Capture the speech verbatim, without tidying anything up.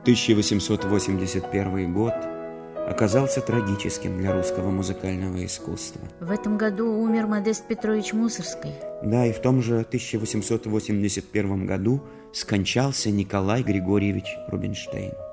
тысяча восемьсот восемьдесят первый год оказался трагическим для русского музыкального искусства. В этом году умер Модест Петрович Мусоргский. Да, и в том же тысяча восемьсот восемьдесят первом году скончался Николай Григорьевич Рубинштейн.